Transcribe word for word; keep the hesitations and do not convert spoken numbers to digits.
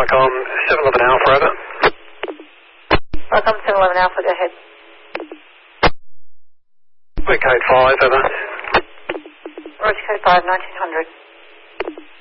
Qualcomm seven eleven Alpha, over. Qualcomm seven eleven Alpha, go ahead. We're code five, over. Roger, code five, nineteen hundred.